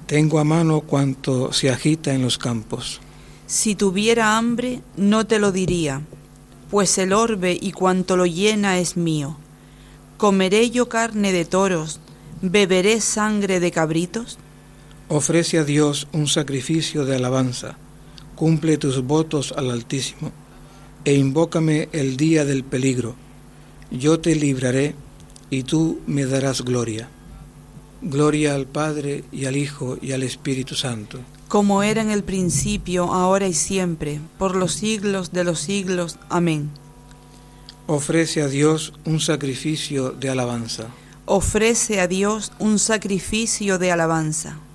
Tengo a mano cuanto se agita en los campos. Si tuviera hambre, no te lo diría, pues el orbe y cuanto lo llena es mío. ¿Comeré yo carne de toros, beberé sangre de cabritos? Ofrece a Dios un sacrificio de alabanza, cumple tus votos al Altísimo, e invócame el día del peligro. Yo te libraré, y tú me darás gloria. Gloria al Padre, y al Hijo, y al Espíritu Santo. Como era en el principio, ahora y siempre, por los siglos de los siglos. Amén. Ofrece a Dios un sacrificio de alabanza. Ofrece a Dios un sacrificio de alabanza.